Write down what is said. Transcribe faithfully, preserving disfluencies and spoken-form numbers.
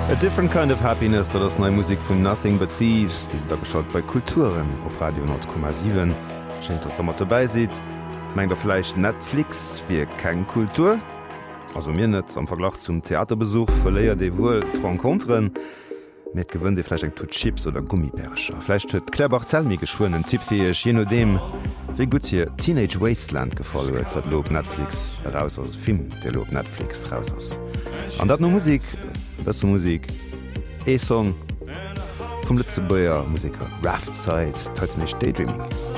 A different kind of happiness, dat ass neii Musik vun Nothing but Thieves, die se da geschaut bei Kulturen op Radio neun Komma sieben. Schenkt ass der mat dabei seet. Meng der vielleicht Netflix wie kein Kultur? Also mir net am Verglach zum Theaterbesuch verléier de wohl Rencontren met gewënn de Fläch eng to Chips oder Gummibärcher. Flächt huet Klerbach Zellmi geschwonnen Tippfirch je no dem wie gut hier Teenage Wasteland gefall huet, wat lob Netflix raus aus Film de lob Netflix raus ass. An dat no Musik das Musik E-Song vum Lützebäier Musiker Raftside, heute nicht Daydreaming.